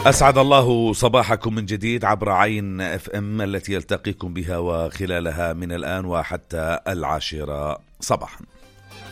أسعد الله صباحكم من جديد عبر عين اف ام التي يلتقيكم بها وخلالها من الآن وحتى 10 صباحا.